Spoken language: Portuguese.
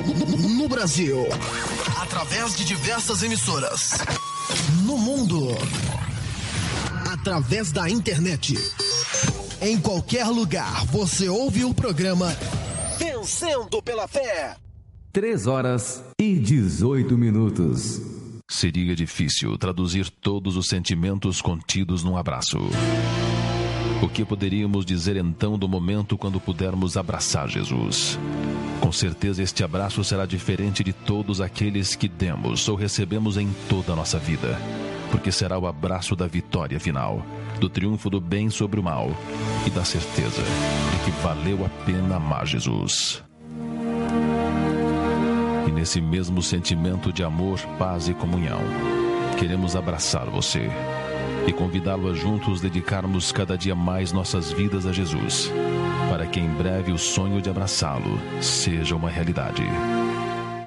No Brasil, através de diversas emissoras. No mundo, através da internet. Em qualquer lugar, você ouve o programa Vencendo pela Fé. 3h18. Seria difícil traduzir todos os sentimentos contidos num abraço. O que poderíamos dizer então do momento quando pudermos abraçar Jesus? Com certeza este abraço será diferente de todos aqueles que demos ou recebemos em toda a nossa vida, porque será o abraço da vitória final, do triunfo do bem sobre o mal e da certeza de que valeu a pena amar Jesus. E nesse mesmo sentimento de amor, paz e comunhão, queremos abraçar você e convidá-lo a juntos dedicarmos cada dia mais nossas vidas a Jesus, para que em breve o sonho de abraçá-lo seja uma realidade.